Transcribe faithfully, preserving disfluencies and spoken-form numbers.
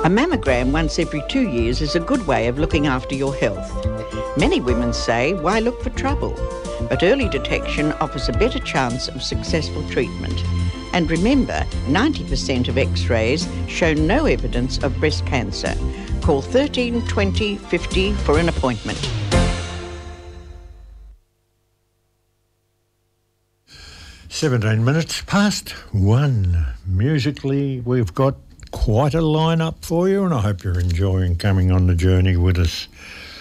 A mammogram once every two years is a good way of looking after your health. Many women say, why look for trouble? But early detection offers a better chance of successful treatment. And remember, ninety percent of x-rays show no evidence of breast cancer. Call thirteen twenty fifty for an appointment. seventeen minutes past one. Musically, we've got quite a lineup for you, and I hope you're enjoying coming on the journey with us